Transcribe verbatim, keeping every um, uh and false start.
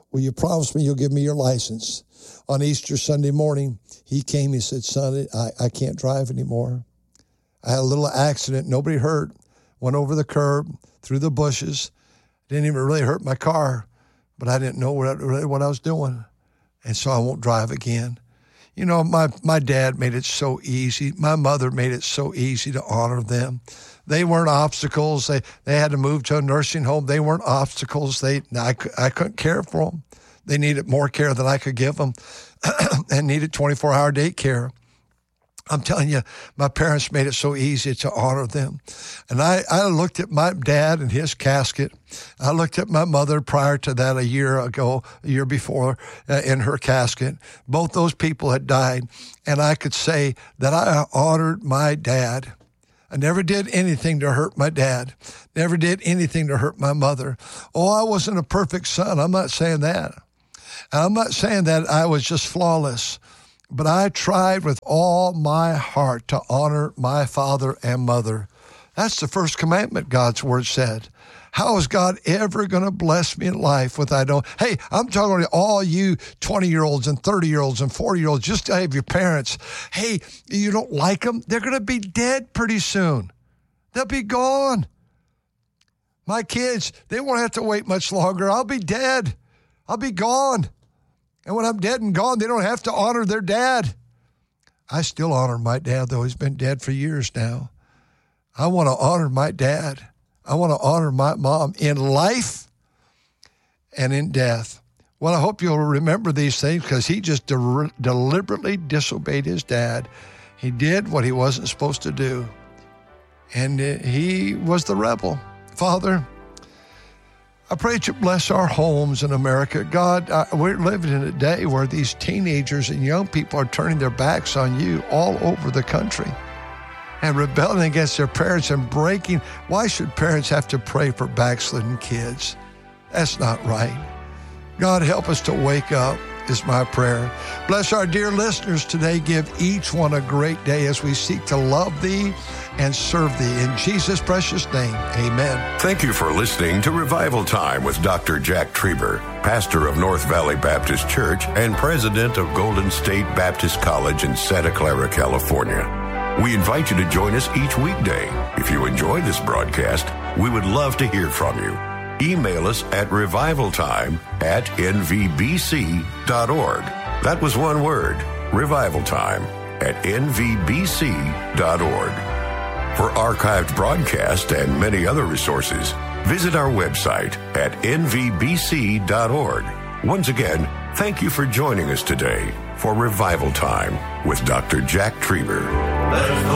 will you promise me you'll give me your license? On Easter Sunday morning, he came, he said, son, I, I can't drive anymore. I had a little accident, nobody hurt, went over the curb, through the bushes, didn't even really hurt my car, but I didn't know what, really what I was doing, and so I won't drive again. You know, my, my dad made it so easy. My mother made it so easy to honor them. They weren't obstacles. They they had to move to a nursing home. They weren't obstacles. They I, I couldn't care for them. They needed more care than I could give them and needed twenty-four hour day care. I'm telling you, my parents made it so easy to honor them. And I, I looked at my dad and his casket. I looked at my mother prior to that a year ago, a year before, uh, in her casket. Both those people had died. And I could say that I honored my dad. I never did anything to hurt my dad. Never did anything to hurt my mother. Oh, I wasn't a perfect son. I'm not saying that. I'm not saying that I was just flawless. But I tried with all my heart to honor my father and mother. That's the first commandment, God's word said. How is God ever going to bless me in life with I don't? Hey, I'm talking to all you twenty-year-olds and thirty-year-olds and forty-year-olds. Just have your parents. Hey, you don't like them? They're going to be dead pretty soon. They'll be gone. My kids, they won't have to wait much longer. I'll be dead. I'll be gone. And when I'm dead and gone, they don't have to honor their dad. I still honor my dad, though he's been dead for years now. I want to honor my dad. I want to honor my mom in life and in death. Well, I hope you'll remember these things because he just de- deliberately disobeyed his dad. He did what he wasn't supposed to do. And uh, he was the rebel. Father, I pray that you bless our homes in America. God, uh, we're living in a day where these teenagers and young people are turning their backs on you all over the country and rebelling against their parents and breaking. Why should parents have to pray for backslidden kids? That's not right. God, help us to wake up is my prayer. Bless our dear listeners today. Give each one a great day as we seek to love thee and serve thee. In Jesus' precious name, amen. Thank you for listening to Revival Time with Doctor Jack Trieber, pastor of North Valley Baptist Church and president of Golden State Baptist College in Santa Clara, California. We invite you to join us each weekday. If you enjoy this broadcast, we would love to hear from you. Email us at revivaltime at n v b c dot org. That was one word, revivaltime at n v b c dot org. For archived broadcasts and many other resources, visit our website at n v b c dot org. Once again, thank you for joining us today for Revival Time with Doctor Jack Trieber.